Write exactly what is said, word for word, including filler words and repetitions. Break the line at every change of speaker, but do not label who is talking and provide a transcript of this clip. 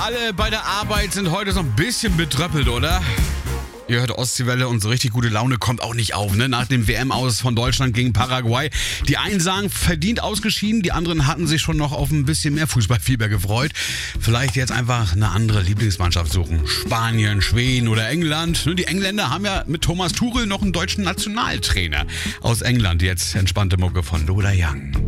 alle bei der Arbeit sind heute so ein bisschen betröppelt, oder? Ihr hört Ostseewelle und so richtig gute Laune kommt auch nicht auf, ne? Nach dem W M-Aus von Deutschland gegen Paraguay. Die einen sagen, verdient ausgeschieden, die anderen hatten sich schon noch auf ein bisschen mehr Fußballfieber gefreut. Vielleicht jetzt einfach eine andere Lieblingsmannschaft suchen. Spanien, Schweden oder England. Die Engländer haben ja mit Thomas Tuchel noch einen deutschen Nationaltrainer. Aus England jetzt entspannte Mucke von Lola Young.